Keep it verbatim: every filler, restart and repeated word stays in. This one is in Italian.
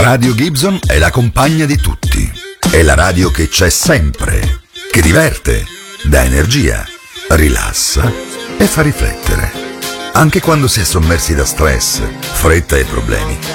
Radio Gibson è la compagna di tutti. È la radio che c'è sempre, che diverte, dà energia, rilassa e fa riflettere. Anche quando si è sommersi da stress, fretta e problemi,